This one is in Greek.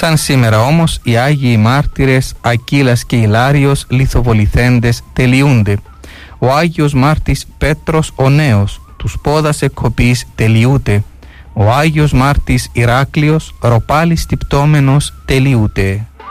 Σαν σήμερα όμως οι Άγιοι Μάρτυρες Ακύλας και Ιλάριος λιθοβοληθέντες τελειούνται. Ο Άγιος Μάρτης Πέτρος ο Νέος τους πόδας εκκοπής τελειούται. Ο Άγιος Μάρτης Ηράκλειος ροπάλι στυπτόμενος τελειούται.